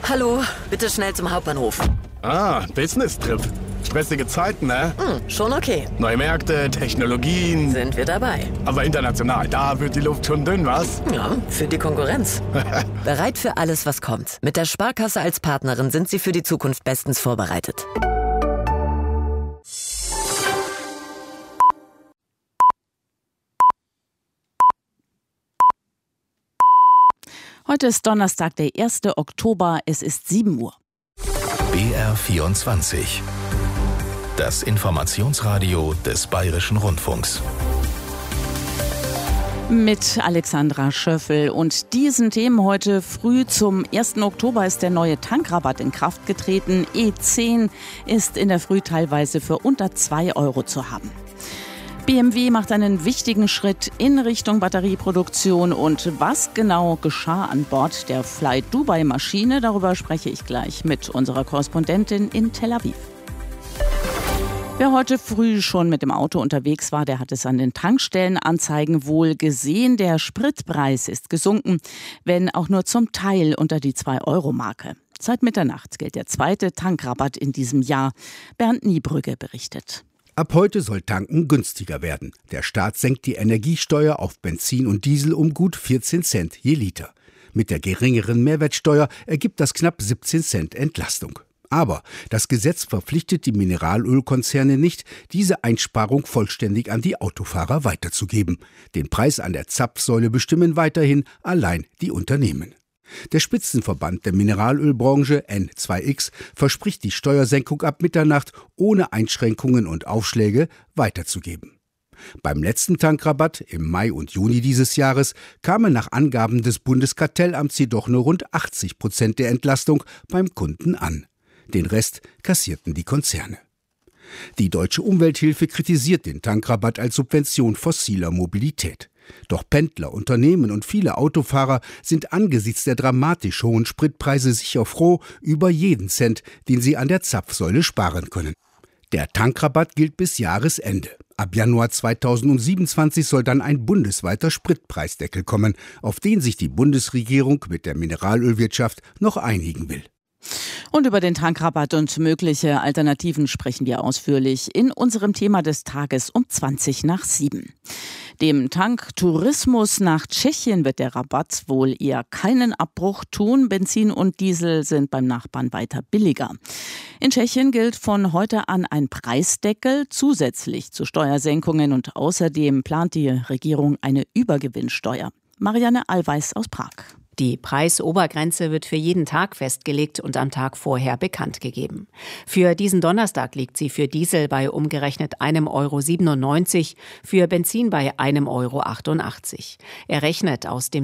Hallo, bitte schnell zum Hauptbahnhof. Business-Trip. Stressige Zeiten, ne? Schon okay. Neue Märkte, Technologien. Sind wir dabei. Aber international, da wird die Luft schon dünn, was? Ja, für die Konkurrenz. Bereit für alles, was kommt. Mit der Sparkasse als Partnerin sind Sie für die Zukunft bestens vorbereitet. Heute ist Donnerstag, der 1. Oktober. Es ist 7 Uhr. BR24. Das Informationsradio des Bayerischen Rundfunks. Mit Alexandra Schöffel und diesen Themen heute früh. Zum 1. Oktober ist der neue Tankrabatt in Kraft getreten. E10 ist in der Früh teilweise für unter 2 Euro zu haben. BMW macht einen wichtigen Schritt in Richtung Batterieproduktion. Und was genau geschah an Bord der Fly Dubai Maschine, darüber spreche ich gleich mit unserer Korrespondentin in Tel Aviv. Wer heute früh schon mit dem Auto unterwegs war, der hat es an den Tankstellenanzeigen wohl gesehen. Der Spritpreis ist gesunken, wenn auch nur zum Teil unter die 2-Euro-Marke. Seit Mitternacht gilt der zweite Tankrabatt in diesem Jahr. Bernd Niebrügge berichtet. Ab heute soll Tanken günstiger werden. Der Staat senkt die Energiesteuer auf Benzin und Diesel um gut 14 Cent je Liter. Mit der geringeren Mehrwertsteuer ergibt das knapp 17 Cent Entlastung. Aber das Gesetz verpflichtet die Mineralölkonzerne nicht, diese Einsparung vollständig an die Autofahrer weiterzugeben. Den Preis an der Zapfsäule bestimmen weiterhin allein die Unternehmen. Der Spitzenverband der Mineralölbranche N2X verspricht die Steuersenkung ab Mitternacht ohne Einschränkungen und Aufschläge weiterzugeben. Beim letzten Tankrabatt im Mai und Juni dieses Jahres kamen nach Angaben des Bundeskartellamts jedoch nur rund 80% der Entlastung beim Kunden an. Den Rest kassierten die Konzerne. Die Deutsche Umwelthilfe kritisiert den Tankrabatt als Subvention fossiler Mobilität. Doch Pendler, Unternehmen und viele Autofahrer sind angesichts der dramatisch hohen Spritpreise sicher froh über jeden Cent, den sie an der Zapfsäule sparen können. Der Tankrabatt gilt bis Jahresende. Ab Januar 2027 soll dann ein bundesweiter Spritpreisdeckel kommen, auf den sich die Bundesregierung mit der Mineralölwirtschaft noch einigen will. Und über den Tankrabatt und mögliche Alternativen sprechen wir ausführlich in unserem Thema des Tages um 7:20. Dem Tanktourismus nach Tschechien wird der Rabatt wohl eher keinen Abbruch tun. Benzin und Diesel sind beim Nachbarn weiter billiger. In Tschechien gilt von heute an ein Preisdeckel zusätzlich zu Steuersenkungen und außerdem plant die Regierung eine Übergewinnsteuer. Marianne Allweis aus Prag. Die Preisobergrenze wird für jeden Tag festgelegt und am Tag vorher bekannt gegeben. Für diesen Donnerstag liegt sie für Diesel bei umgerechnet 1,97 €, für Benzin bei 1,88 €. Er rechnet aus dem